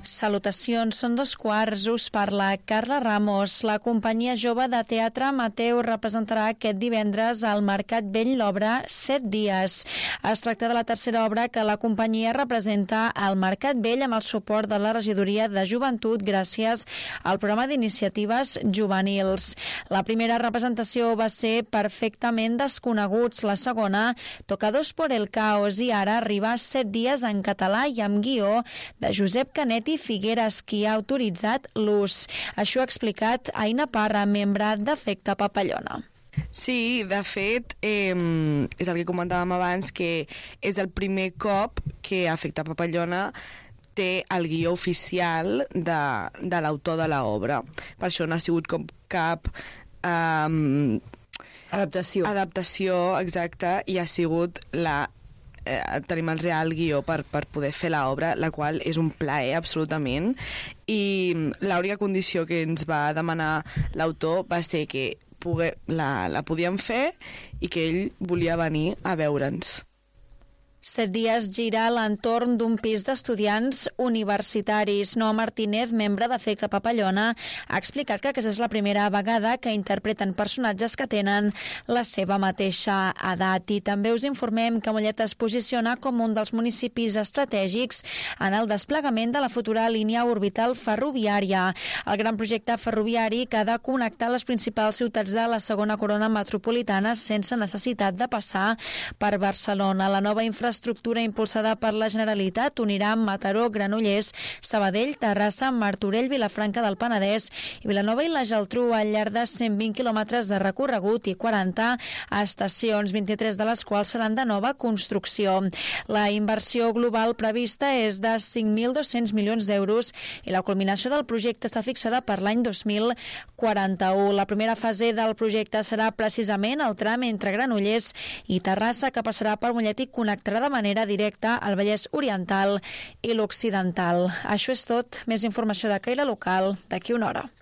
Salutacions, són 2:15, us parla Carla Ramos. La companyia jove de teatre Mateu representarà aquest divendres al Mercat Vell l'obra 7 dies. Es tracta de la tercera obra que la companyia representa al Mercat Vell amb el suport de la Regidoria de Joventut gràcies al programa d'iniciatives juvenils. La primera representació va ser Perfectament desconeguts, la segona Tocados por el caos i ara arriba 7 dies en català i amb guió de Josep Canet i Figueres, qui ha autoritzat l'ús. Això ha explicat Aina Parra, membre d'Efecte Papallona. Sí, de fet, és el que comentàvem abans, que és el primer cop que Efecte Papallona té el guió oficial de l'autor de l'obra. Per això no ha sigut com cap adaptació, exacte, i ha sigut tenim el real guió per poder fer l'obra, la qual és un plaer absolutament, i l'única condició que ens va demanar l'autor va ser que la podíem fer i que ell volia venir a veure'ns. 7 dies gira a l'entorn d'un pis d'estudiants universitaris. Noa Martínez, membre d'Efecte Papallona, ha explicat que aquesta és la primera vegada que interpreten personatges que tenen la seva mateixa edat. I també us informem que Mollet es posiciona com un dels municipis estratègics en el desplegament de la futura línia orbital ferroviària. El gran projecte ferroviari que ha de connectar les principals ciutats de la segona corona metropolitana sense necessitat de passar per Barcelona. La nova infraestructura impulsada per la Generalitat unirà Mataró, Granollers, Sabadell, Terrassa, Martorell, Vilafranca del Penedès i Vilanova i la Geltrú al llarg de 120 quilòmetres de recorregut i 40 estacions, 23 de les quals seran de nova construcció. La inversió global prevista és de 5.200 milions d'euros i la culminació del projecte està fixada per l'any 2041. La primera fase del projecte serà precisament el tram entre Granollers i Terrassa, que passarà per Mollet i connectarà de manera directa al Vallès Oriental i l'Occidental. Això és tot. Més informació de Caire Local d'aquí una hora.